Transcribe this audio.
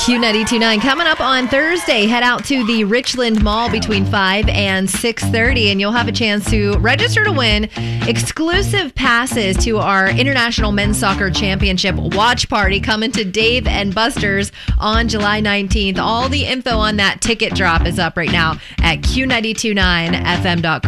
Q92.9 coming up on Thursday. Head out to the Richland Mall between 5 and 6:30, and you'll have a chance to register to win exclusive passes to our International Men's Soccer Championship watch party coming to Dave and Buster's on July 19th. All the info on that ticket drop is up right now at Q929fm.com.